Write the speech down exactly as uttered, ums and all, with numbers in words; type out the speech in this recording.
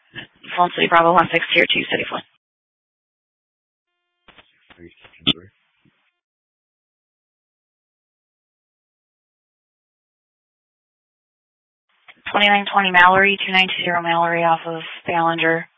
Phone City Bravo one six tier two city phone. twenty-nine twenty Mallory, two nine two zero Mallory off of Ballinger.